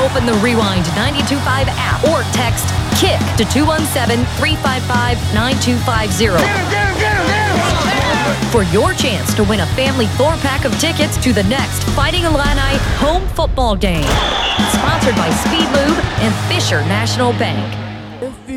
Open the Rewind 92.5 app or text KICK to 217-355-9250 for your chance to win a family 4-pack of tickets to the next Fighting Illini home football game. Sponsored by Speed Lube and Fisher National Bank.